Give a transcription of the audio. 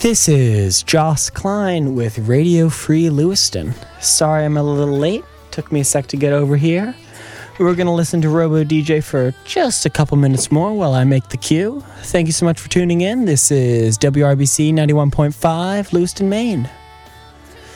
This is Joss Klein with Radio Free Lewiston. Sorry I'm a little late. Took me a sec to get over here. We're going to listen to Robo DJ for just a couple minutes more while I make the cue. Thank you so much for tuning in. This is WRBC 91.5, Lewiston, Maine.